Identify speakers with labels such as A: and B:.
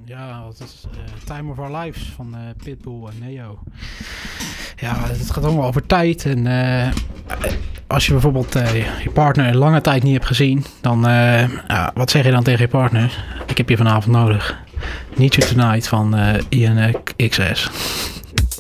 A: Ja, dat is Time of Our Lives van Pitbull en Neo. Ja, het gaat allemaal over tijd. En als je bijvoorbeeld je partner een lange tijd niet hebt gezien, dan wat zeg je dan tegen je partner? Ik heb je vanavond nodig. Need You Tonight van Ian XS.